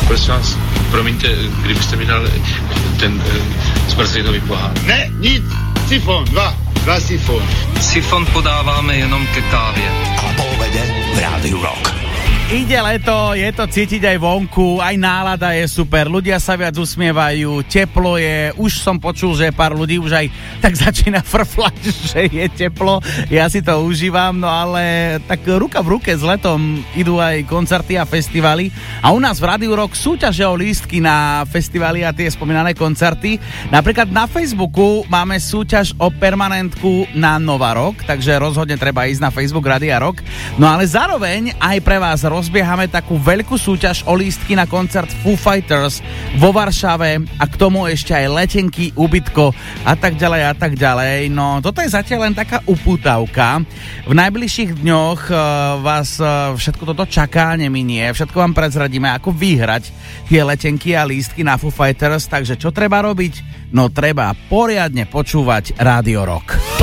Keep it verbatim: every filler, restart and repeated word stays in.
Prosím vás, promiňte, kdybyste mi dal ten e, zmrzlinový pohár. Ne, nic, sifon, dva, dva sifon. Sifon podáváme jenom ke kávě. A po obede v Rádiu Rock. Ide leto, je to cítiť aj vonku, aj nálada je super, ľudia sa viac usmievajú, teplo je, už som počul, že pár ľudí už aj tak začína frflať, že je teplo, ja si to užívam, no ale tak ruka v ruke s letom idú aj koncerty a festivaly a u nás v Rádiu Rock súťaže o lístky na festivaly a tie spomínané koncerty. Napríklad na Facebooku máme súťaž o permanentku na Nova Rock, takže rozhodne treba ísť na Facebook Rádia Rock, no ale zároveň aj pre vás rozbiehame takú veľkú súťaž o lístky na koncert Foo Fighters vo Varšave a k tomu ešte aj letenky, ubytko a tak ďalej a tak ďalej. No toto je zatiaľ len taká upútavka. V najbližších dňoch uh, vás uh, všetko toto čaká, neminie. Všetko vám prezradíme, ako vyhrať tie letenky a lístky na Foo Fighters. Takže čo treba robiť? No treba poriadne počúvať Rádio Rock.